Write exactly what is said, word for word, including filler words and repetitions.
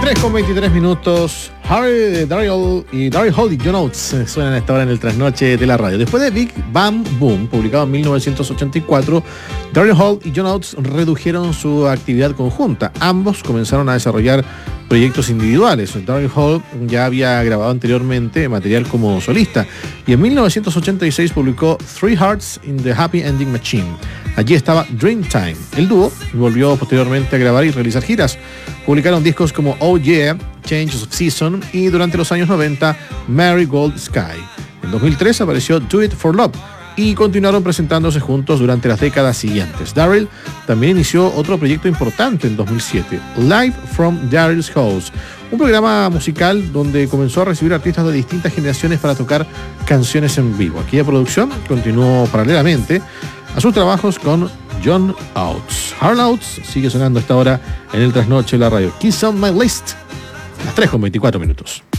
tres con veintitrés minutos. Harry, Daryl y Daryl Hall y John Oates suenan a esta hora en el trasnoche de la radio. Después de Big Bam Boom, publicado en mil novecientos ochenta y cuatro, Daryl Hall y John Oates redujeron su actividad conjunta. Ambos comenzaron a desarrollar proyectos individuales. Daryl Hall ya había grabado anteriormente material como solista y en mil novecientos ochenta y seis publicó Three Hearts in the Happy Ending Machine. Allí estaba Dreamtime. El dúo volvió posteriormente a grabar y realizar giras. Publicaron discos como Oh Yeah, Change of Season y durante los años noventa, Marigold Sky. En dos mil tres apareció Do It for Love y continuaron presentándose juntos durante las décadas siguientes. Daryl también inició otro proyecto importante en dos mil siete, Live from Daryl's House, un programa musical donde comenzó a recibir artistas de distintas generaciones para tocar canciones en vivo. Aquella producción continuó paralelamente a sus trabajos con John Oates. Hard Oates sigue sonando a esta hora en el trasnoche de la radio. Kiss on My List, las tres con veinticuatro minutos.